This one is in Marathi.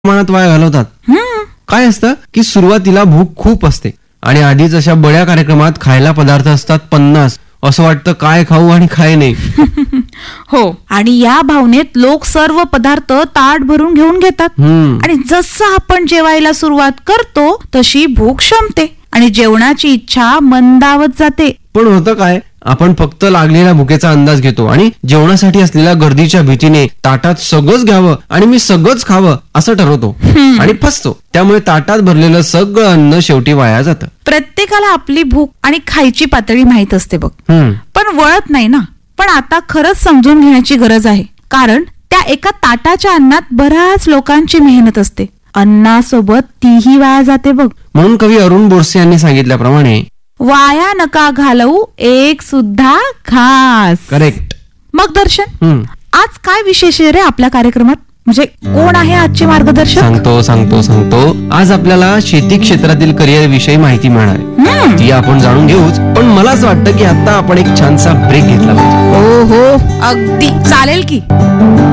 प्रमाणात वाया घालवतात. काय असतं की सुरुवातीला भूक खूप असते आणि आधीच अशा बड्या कार्यक्रमात खायला पदार्थ असतात 50. असं वाटतं काय खाऊ आणि काय नाही. हो, आणि या भावनेत लोक सर्व पदार्थ ताट भरून घेऊन घेतात आणि जसं आपण जेवायला सुरुवात करतो तशी भूक शमते आणि जेवणाची इच्छा मंदावत जाते. पण होतं काय, आपण फक्त लागलेल्या भुकेचा अंदाज घेतो आणि जेवणासाठी असलेल्या गर्दीच्या भीतीने ताटात सगळंच घ्यावं आणि मी सगळंच खावं असं ठरवतो आणि फसतो. त्यामुळे ताटात भरलेलं सगळं अन्न शेवटी वाया जातं. प्रत्येकाला आपली भूक आणि खायची पातळी माहित असते बघ, पण वळत नाही ना. पण आता खरंच समजून घेण्याची गरज आहे, कारण त्या एका ताटाच्या अन्नात बऱ्याच लोकांची मेहनत असते. अन्नासोबत तीही वाया जाते बघ. म्हणून कवी अरुण बोरसे यांनी सांगितल्याप्रमाणे वाया नका घालवू एक सुद्धा घास. करेक्ट. मग दर्शन, आज काय विशेष आहे रे आपल्या कार्यक्रमात? म्हणजे कोण आहे आजचे मार्गदर्शक? सांगतो. आज आपल्याला शेती क्षेत्रातील करिअर विषयी माहिती मिळणार आहे. ती आपण जाणून घेऊच, पण मला असं वाटतं की आता आपण एक छानसा ब्रेक घेतला पाहिजे. हो, अगदी चालेल की.